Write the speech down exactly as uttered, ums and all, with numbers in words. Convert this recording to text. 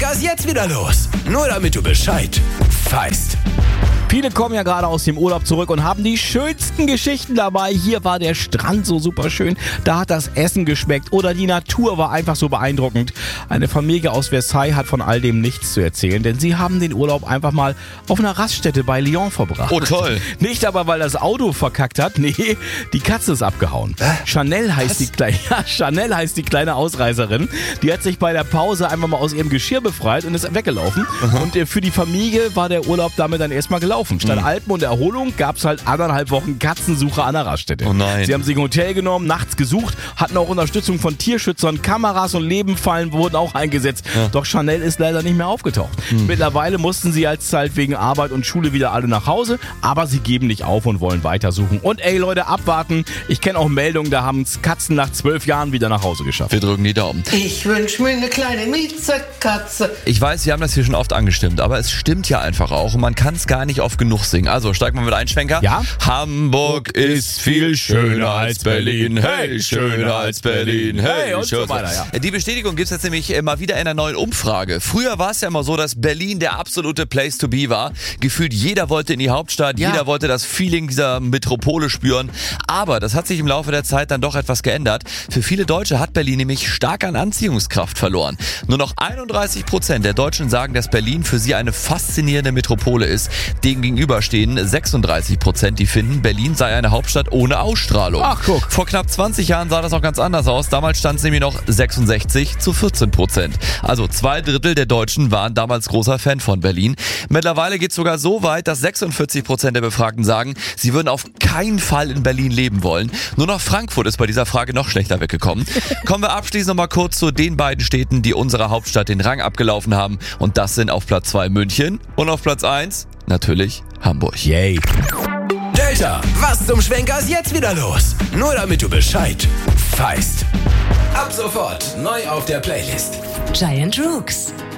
Schwenkers jetzt wieder los. Nur damit du Bescheid weißt. Viele kommen ja gerade aus dem Urlaub zurück und haben die schönsten Geschichten dabei. Hier war der Strand so super schön, da hat das Essen geschmeckt oder die Natur war einfach so beeindruckend. Eine Familie aus Versailles hat von all dem nichts zu erzählen, denn sie haben den Urlaub einfach mal auf einer Raststätte bei Lyon verbracht. Oh toll. Nicht aber, weil das Auto verkackt hat, nee, die Katze ist abgehauen. Äh? Chanel heißt die kleine, ja, Chanel heißt die kleine Ausreißerin. Die hat sich bei der Pause einfach mal aus ihrem Geschirr befreit und ist weggelaufen. Aha. Und äh, für die Familie war der Urlaub damit dann erstmal gelaufen. Statt mhm. Alpen und Erholung gab es halt anderthalb Wochen Katzensuche an der Raststätte. Oh nein. Sie haben sich ein Hotel genommen, nachts gesucht, hatten auch Unterstützung von Tierschützern, Kameras und Lebenfallen wurden auch eingesetzt. Ja. Doch Chanel ist leider nicht mehr aufgetaucht. Mhm. Mittlerweile mussten sie jetzt halt wegen Arbeit und Schule wieder alle nach Hause, aber sie geben nicht auf und wollen weitersuchen. Und ey Leute, abwarten. Ich kenne auch Meldungen, da haben es Katzen nach zwölf Jahren wieder nach Hause geschafft. Wir drücken die Daumen. Ich wünsche mir eine kleine Mietzekatze. Ich weiß, Sie haben das hier schon oft angestimmt, aber es stimmt ja einfach auch und man kann es gar nicht oft genug singen. Also steigen wir mit ein, Schwenker. Ja? Hamburg ist viel schöner als Berlin. Hey, schöner als Berlin. Hey, und so weiter, ja. Die Bestätigung gibt es jetzt nämlich mal wieder in einer neuen Umfrage. Früher war es ja immer so, dass Berlin der absolute Place to be war. Gefühlt jeder wollte in die Hauptstadt, ja. Jeder wollte das Feeling dieser Metropole spüren. Aber das hat sich im Laufe der Zeit dann doch etwas geändert. Für viele Deutsche hat Berlin nämlich stark an Anziehungskraft verloren. Nur noch einunddreißig Prozent der Deutschen sagen, dass Berlin für sie eine faszinierende Metropole ist. Dem gegenüber stehen sechsunddreißig Prozent, die finden, Berlin sei eine Hauptstadt ohne Ausstrahlung. Ach, guck. Vor knapp zwanzig Jahren sah das auch ganz anders aus. Damals stand es nämlich noch sechsundsechzig zu vierzehn Prozent. Also zwei Drittel der Deutschen waren damals großer Fan von Berlin. Mittlerweile geht es sogar so weit, dass sechsundvierzig Prozent der Befragten sagen, sie würden auf keinen Fall in Berlin leben wollen. Nur noch Frankfurt ist bei dieser Frage noch schlechter weggekommen. Kommen wir abschließend noch mal kurz zu den beiden Städten, die unserer Hauptstadt den Rang abgelaufen haben. Und das sind auf Platz zwei München und auf Platz eins natürlich Hamburg. Yay. Delta, was zum Schwenkers jetzt wieder los? Nur damit du Bescheid weißt. Ab sofort neu auf der Playlist. Giant Rooks.